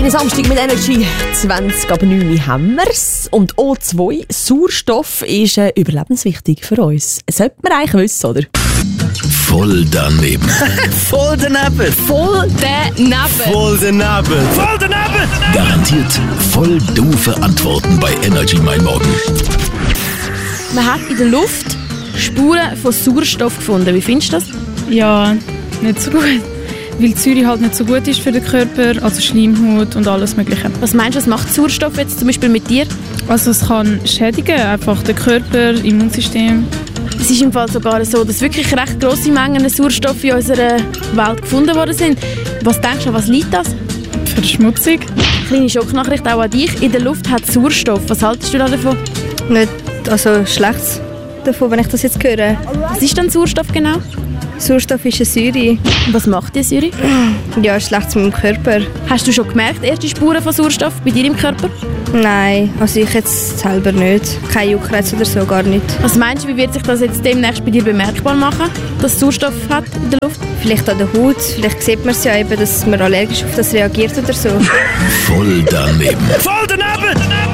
Jeden Samstag mit Energy 20 ab 9 Uhr haben wir's. Und O2, Sauerstoff, ist überlebenswichtig für uns. Das sollte man eigentlich wissen, oder? Voll daneben. Voll daneben. Voll daneben. Voll daneben. Voll daneben. Garantiert voll doofe Antworten bei Energy Mein Morgen. Man hat in der Luft Spuren von Sauerstoff gefunden. Wie findest du das? Ja, nicht so gut. Weil Zürich halt nicht so gut ist für den Körper, also Schleimhaut und alles Mögliche. Was meinst du, was macht Sauerstoff jetzt zum Beispiel mit dir? Also es kann schädigen, einfach den Körper, Immunsystem. Es ist im Fall sogar so, dass wirklich recht grosse Mengen Sauerstoff in unserer Welt gefunden worden sind. Was denkst du, an was liegt das? Verschmutzung. Kleine Schocknachricht auch an dich. In der Luft hat Sauerstoff. Was haltest du da davon? Nicht Schlechtes davon, wenn ich das jetzt höre. Was ist denn Sauerstoff genau? Sauerstoff ist eine Säure. Und was macht die Säure? Ja, schlecht mit dem Körper. Hast du schon gemerkt, erste Spuren von Sauerstoff bei dir im Körper? Nein, also ich jetzt selber nicht. Kein Juckreiz oder so, gar nicht. Was meinst du, wie wird sich das jetzt demnächst bei dir bemerkbar machen, dass Sauerstoff hat in der Luft? Vielleicht an der Haut, vielleicht sieht man es ja eben, dass man allergisch auf das reagiert oder so. Voll daneben. Voll daneben.